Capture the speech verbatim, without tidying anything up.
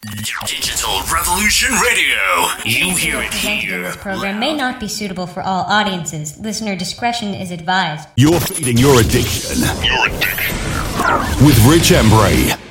Digital Revolution Radio. You hear it here. This program may not be suitable for all audiences. Listener discretion is advised. You're feeding your addiction. Your addiction. With Rich Embray.